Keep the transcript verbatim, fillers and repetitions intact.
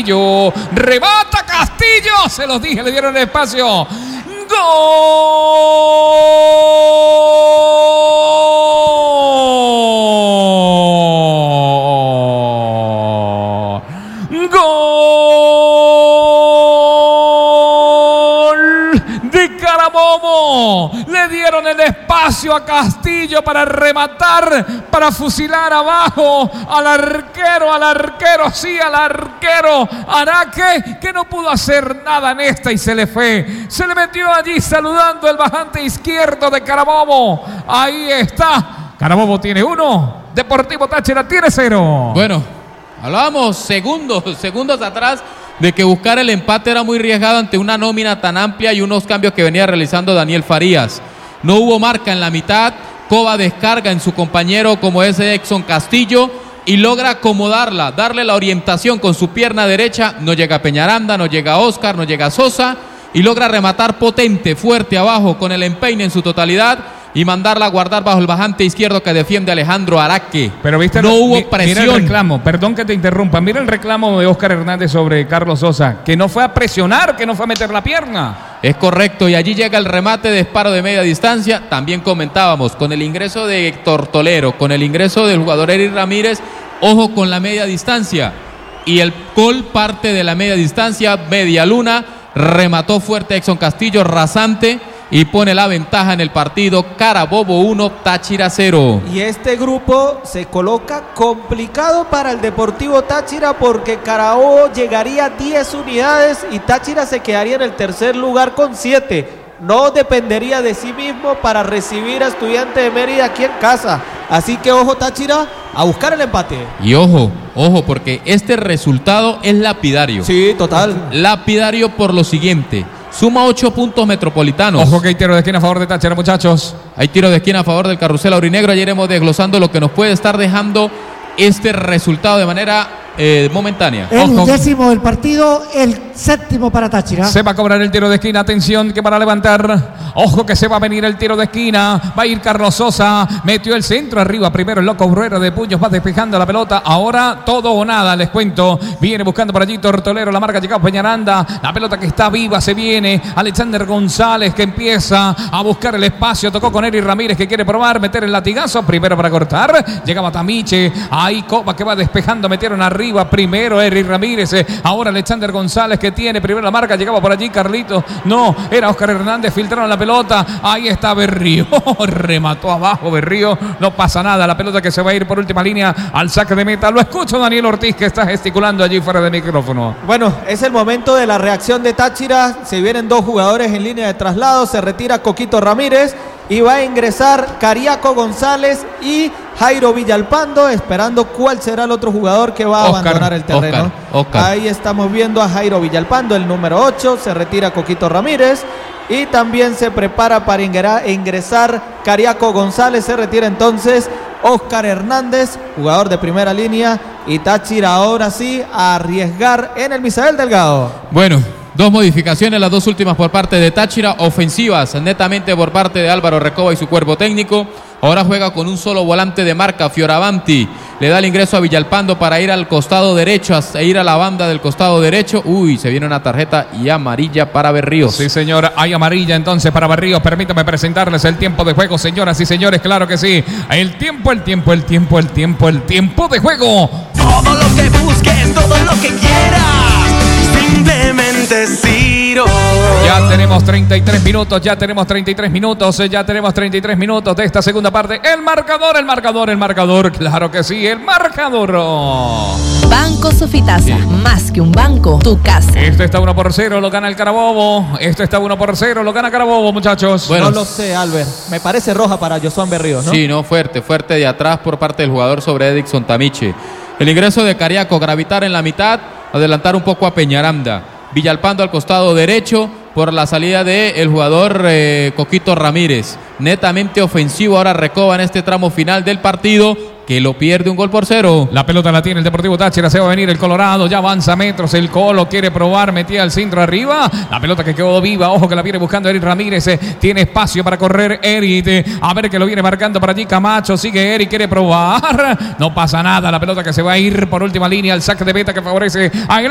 Remata Castillo, se los dije, le dieron el espacio. Gol. Gol de Carabobo. Le dieron el espacio a Castillo para rematar, para fusilar abajo al arquero, al arquero, sí, al arquero Araque, que no pudo hacer nada en esta y se le fue. Se le metió allí saludando el bajante izquierdo de Carabobo. Ahí está. Carabobo tiene uno, Deportivo Táchira tiene cero. Bueno, hablábamos segundos, segundos atrás de que buscar el empate era muy arriesgado ante una nómina tan amplia y unos cambios que venía realizando Daniel Farías. No hubo marca en la mitad, Coba descarga en su compañero como es Exxon Castillo y logra acomodarla, darle la orientación con su pierna derecha. No llega Peñaranda, no llega Oscar, no llega Sosa y logra rematar potente, fuerte abajo con el empeine en su totalidad y mandarla a guardar bajo el bajante izquierdo que defiende Alejandro Araque. Pero viste, no hubo mi, presión. Mira el reclamo, perdón que te interrumpa, mira el reclamo de Oscar Hernández sobre Carlos Sosa, que no fue a presionar, que no fue a meter la pierna. Es correcto, y allí llega el remate de disparo de media distancia. También comentábamos, con el ingreso de Héctor Tolero, con el ingreso del jugador Eric Ramírez, ojo con la media distancia. Y el gol parte de la media distancia, media luna, remató fuerte Exxon Castillo, rasante, y pone la ventaja en el partido. Carabobo uno, Táchira cero. Y este grupo se coloca complicado para el Deportivo Táchira porque Carabobo llegaría a diez unidades y Táchira se quedaría en el tercer lugar con siete. No dependería de sí mismo para recibir a Estudiantes de Mérida aquí en casa. Así que ojo Táchira, a buscar el empate. Y ojo, ojo, porque este resultado es lapidario. Sí, total. Lapidario por lo siguiente. Suma ocho puntos metropolitanos. Ojo que hay tiro de esquina a favor de Táchira, muchachos. Hay tiro de esquina a favor del Carrusel Aurinegro. Ayer iremos desglosando lo que nos puede estar dejando este resultado de manera eh, momentánea. El Ojo. décimo del partido, el séptimo para Táchira. Se va a cobrar el tiro de esquina, atención que para levantar. Ojo que se va a venir el tiro de esquina. Va a ir Carlos Sosa, metió el centro arriba. Primero el loco Bruera de puños va despejando la pelota. Ahora todo o nada, les cuento. Viene buscando por allí Tortolero, la marca ha llegado Peñaranda. La pelota que está viva se viene. Alexander González que empieza a buscar el espacio. Tocó con Eric Ramírez que quiere probar, meter el latigazo. Primero para cortar. Llegaba Tamiche. Ahí Coba que va despejando, metieron arriba. Primero Eric Ramírez. Ahora Alexander González que tiene primero la marca. Llegaba por allí Carlito. No, era Oscar Hernández. Filtraron la pelota. Ahí está Berrío. Remató abajo Berrío. No pasa nada. La pelota que se va a ir por última línea al saque de meta. Lo escucho Daniel Ortiz que está gesticulando allí fuera del micrófono. Bueno, es el momento de la reacción de Táchira. Se vienen dos jugadores en línea de traslado. Se retira Coquito Ramírez y va a ingresar Cariaco González y Jairo Villalpando, esperando cuál será el otro jugador que va a Oscar, abandonar el terreno. Oscar, Oscar. Ahí estamos viendo a Jairo Villalpando, el número ocho. Se retira Coquito Ramírez y también se prepara para ingresar Cariaco González. Se retira entonces Oscar Hernández, jugador de primera línea, y Táchira ahora sí a arriesgar en el Misael Delgado. Bueno, dos modificaciones, las dos últimas por parte de Táchira, ofensivas netamente por parte de Álvaro Recoba y su cuerpo técnico. Ahora juega con un solo volante de marca, Fioravanti. Le da el ingreso a Villalpando para ir al costado derecho, a ir a la banda del costado derecho. Uy, se viene una tarjeta y amarilla para Berríos. Sí, señor, hay amarilla entonces para Berríos. Permítame presentarles el tiempo de juego, señoras y señores, claro que sí. El tiempo, el tiempo, el tiempo, el tiempo, el tiempo de juego. Todo lo que busques, todo lo que quieras, simplemente Ciro. Ya tenemos treinta y tres minutos, ya tenemos treinta y tres minutos, ya tenemos treinta y tres minutos de esta segunda parte. El marcador, el marcador, el marcador, claro que sí, el marcador. Banco Sofitasa, más que un banco, tu casa. Esto está uno por cero, lo gana el Carabobo. Esto está uno por cero, lo gana Carabobo, muchachos. Bueno, no lo sé, Albert. Me parece roja para Josuán Berríos, ¿no? Sí, no, fuerte, fuerte de atrás por parte del jugador sobre Edixon Tamiche. El ingreso de Cariaco, gravitar en la mitad, adelantar un poco a Peñaranda. Villalpando al costado derecho por la salida del jugador eh, Coquito Ramírez. Netamente ofensivo ahora Recoba en este tramo final del partido, que lo pierde un gol por cero. La pelota la tiene el Deportivo Táchira, se va a venir el Colorado, ya avanza metros, el Colo quiere probar, metía al centro arriba, la pelota que quedó viva, ojo que la viene buscando Eric Ramírez, eh, tiene espacio para correr Eric, eh, a ver que lo viene marcando por allí Camacho, sigue Eric, quiere probar, no pasa nada, la pelota que se va a ir por última línea, el saque de meta que favorece a